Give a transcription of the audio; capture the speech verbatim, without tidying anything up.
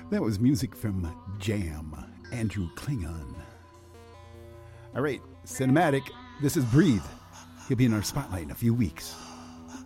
That was music from Jam, Andrew Klingon. All right, Cinematic, this is Breathe. He'll be in our spotlight in a few weeks.